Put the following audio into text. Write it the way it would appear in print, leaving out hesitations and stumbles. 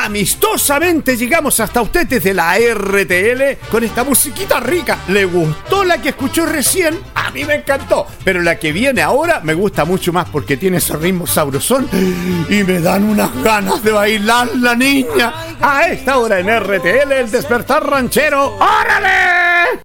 amistosamente llegamos hasta usted desde la RTL con esta musiquita rica. ¿Le gustó la que escuchó recién? A mí me encantó, pero la que viene ahora me gusta mucho más porque tiene ese ritmo sabrosón y me dan unas ganas de bailar, la niña. A esta hora en RTL, el despertar ranchero. ¡Órale!